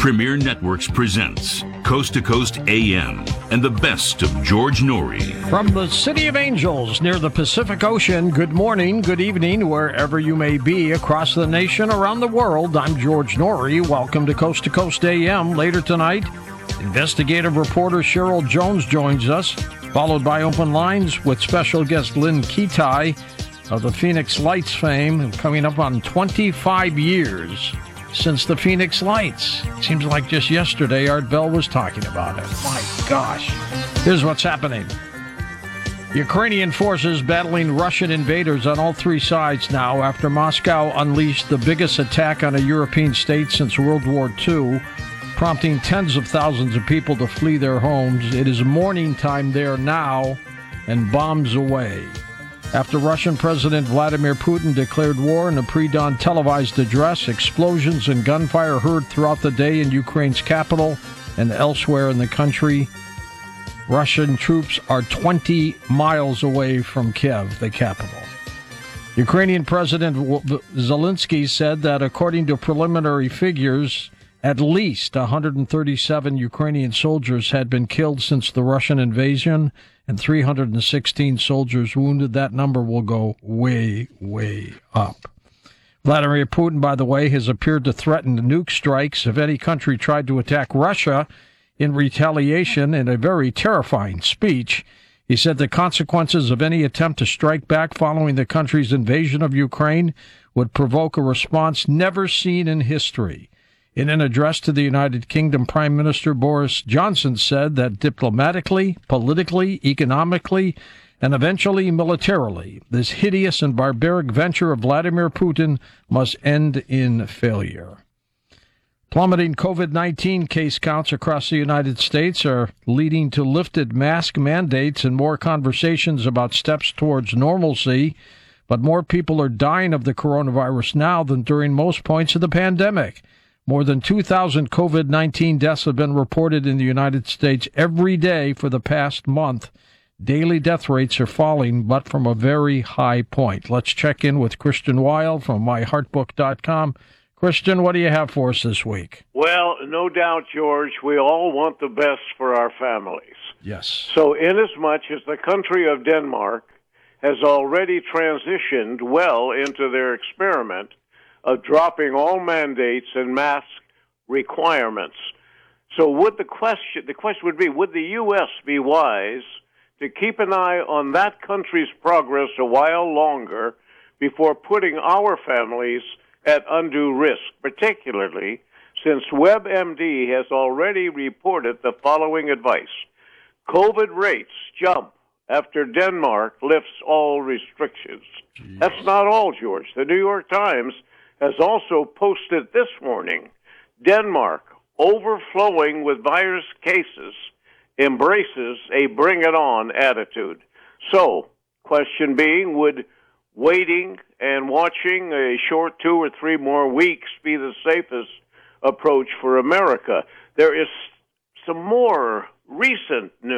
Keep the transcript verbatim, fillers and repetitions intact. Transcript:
Premier Networks presents Coast to Coast A M and the best of George Noory. From the City of Angels near the Pacific Ocean, good morning, good evening, wherever you may be across the nation, around the world. I'm George Noory. Welcome to Coast to Coast A M. Later tonight, investigative reporter Cheryl Jones joins us, followed by Open Lines with special guest Lynn Kitai of the Phoenix Lights fame, coming up on twenty-five years since the Phoenix Lights. Seems like just yesterday Art Bell was talking about it. My gosh. Here's what's happening. Ukrainian forces battling Russian invaders on all three sides now after Moscow unleashed the biggest attack on a European state since World War Two, prompting tens of thousands of people to flee their homes. It is morning time there now, and bombs away. After Russian President Vladimir Putin declared war in a pre-dawn televised address, explosions and gunfire heard throughout the day in Ukraine's capital and elsewhere in the country. Russian troops are twenty miles away from Kiev, the capital. Ukrainian President Zelensky said that according to preliminary figures, at least one hundred thirty-seven Ukrainian soldiers had been killed since the Russian invasion, and three hundred sixteen soldiers wounded. That number will go way, way up. Vladimir Putin, by the way, has appeared to threaten nuke strikes if any country tried to attack Russia in retaliation in a very terrifying speech. He said the consequences of any attempt to strike back following the country's invasion of Ukraine would provoke a response never seen in history. In an address to the United Kingdom, Prime Minister Boris Johnson said that diplomatically, politically, economically, and eventually militarily, this hideous and barbaric venture of Vladimir Putin must end in failure. Plummeting COVID nineteen case counts across the United States are leading to lifted mask mandates and more conversations about steps towards normalcy, but more people are dying of the coronavirus now than during most points of the pandemic. More than two thousand COVID nineteen deaths have been reported in the United States every day for the past month. Daily death rates are falling, but from a very high point. Let's check in with Christian Weil from my heart book dot com. Christian, what do you have for us this week? Well, no doubt, George, we all want the best for our families. Yes. So inasmuch as the country of Denmark has already transitioned well into their experiment of dropping all mandates and mask requirements. So would the question, the question would be, would the U S be wise to keep an eye on that country's progress a while longer before putting our families at undue risk, particularly since WebMD has already reported the following advice. COVID rates jump after Denmark lifts all restrictions. Jeez. That's not all, George. The New York Times has also posted this morning, Denmark, overflowing with virus cases, embraces a bring-it-on attitude. So, question being, would waiting and watching a short two or three more weeks be the safest approach for America? There is some more recent news.